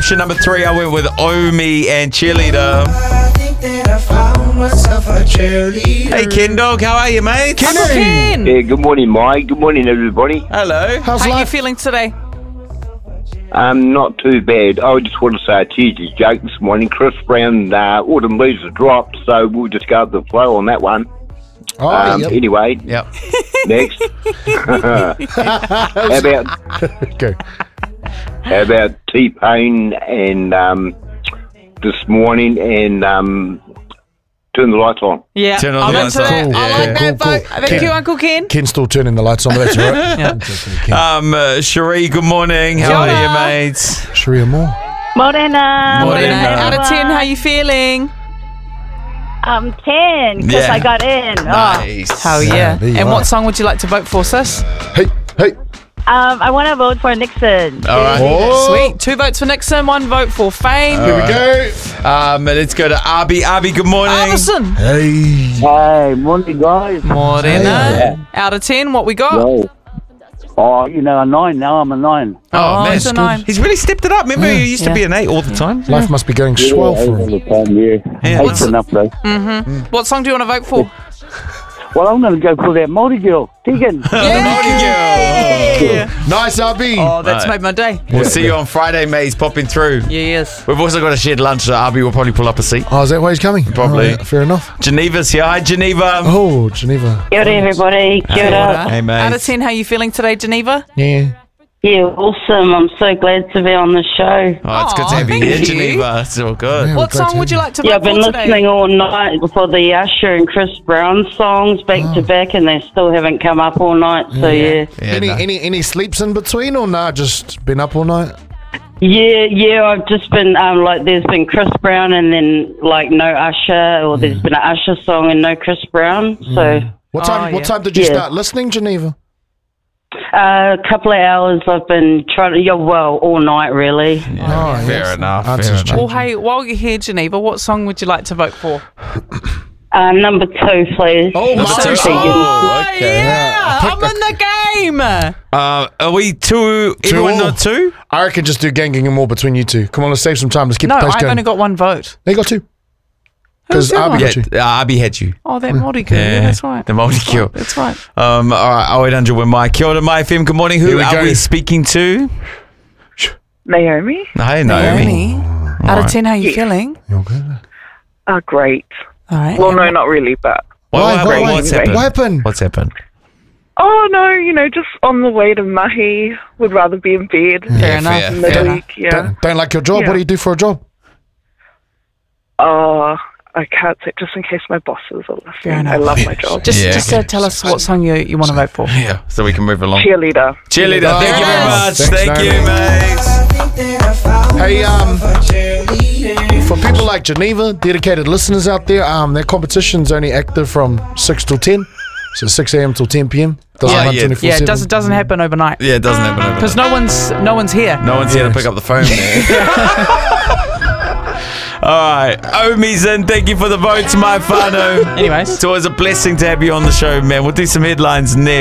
option number 3, I went with Omi and Cheerleader. Hey, Ken Dog, how are you, mate? Uncle Ken. Yeah, good morning, Mike. Good morning, everybody. Hello. How are you feeling today? Not too bad. I just want to say a cheesy joke this morning. Chris Brown, Autumn Leaves have dropped, so we'll just go with the flow on that one. Yep. Anyway, Yep. next. How about T-Pain and this morning and Turn the Lights On? Yeah, Turn on I'm the into lights that. on. I Yeah. like that Cool. vote. Thank you, Uncle Ken. Ken's still turning the lights on, but that's all right. Cherie, good morning. How Kia are you, ora. mates? Sharia Moore. Morena. Morena. Out of 10, how you feeling? 10, because Yeah. I got in. Nice. Oh, yeah. there you And are. what song would you like to vote for, sis? Hey. I want to vote for Nixon. All right. Oh, Sweet. 2 votes for Nixon, 1 vote for Fame. Here we go. Let's go to Arby. Arby, good morning. Alison. Hey. Hey, morning, guys. Morena. Out of 10, what we got? Oh, you know, a 9 now. I'm a 9. Oh, man, it's a it's 9. He's really stepped it up. Remember, he used to be an 8 all the time. Life must be going swell for him. the time, yeah. Yeah. Eight's enough, though. What song do you want to vote for? Well, I'm going to go for that Māori girl, Tegan. Yeah. Nice, RB. Oh, that's Right. made my day. We'll see you on Friday, mate. He's popping through. Yes. We've also got a shared lunch, so Arby will probably pull up a seat. Oh, is that why he's coming? Probably. Oh, yeah, fair enough. Geneva's here. Hi, Geneva. Oh, Geneva. Kia ora, everybody. Kia ora. Hey, mate. Out of 10, how you feeling today, Geneva? Yeah. Yeah, awesome. I'm so glad to be on the show. Oh, it's good to Aw, have you thank here, you. Geneva. It's all good. Yeah. What great to song would have you you. like to Yeah, vote I've been for today? listening all night for the Usher and Chris Brown songs back to back, and they still haven't come up all night. So yeah, Yeah, no. Any sleeps in between or nah? Just been up all night. yeah. I've just been like, there's been Chris Brown, and then like no Usher, or there's been an Usher song and no Chris Brown. So What time? Oh, What yeah. time did you Yeah. start listening, Geneva? a couple of hours I've been trying to. Yeah, well, all night really. Oh, Fair enough. Answers Fair enough. change. Well, hey, while you're here, Geneva, what song would you like to vote for? Number 2, please. Oh, Number Martin. 2. Tegan. Oh, okay. Yeah, I'm in the game. Are we 2? Everyone all. not 2? I reckon just do Gang and more between you two. Come on, let's save some time. Let's keep No, the pace I've going. only got 1 vote. They got 2. Who's Because the other Arby one? got 2. Yeah, Arby had you. Oh, that Māori girl. Yeah, that's right. The Māori girl. That's right. All right, 0800 with Mike. Kia ora, my FM. Good morning. Here Who we are go. we speaking to? Naomi. Hey, Naomi. Out of 10, how you feeling? You okay? Great. All right. Well, no, not really, but... What's Why? happened? What happened? What's happened? Oh, no, you know, just on the way to Mahi. Would rather be in bed Fair enough. fair. in the Fair enough. week, yeah. Don't like your job? Yeah. What do you do for a job? I can't say, just in case my bosses are listening. Fair enough. I love my job. Just, Yeah, just tell us what song you want to vote for. Yeah, so we can move along. Cheerleader. Cheerleader, thank you very much. Thanks, Thank you, Hey, for people like Geneva, dedicated listeners out there, their competition's only active from 6 till 10. So 6 a.m. till 10 p.m. Doesn't Yeah, run yeah. 24/7. Yeah, it doesn't happen overnight. Yeah, it doesn't happen over Because there. no one's here. No one's here to pick up the phone, man. All right, Omi's in. Thank you for the votes, my whānau. Anyways. It's always a blessing to have you on the show, man. We'll do some headlines next.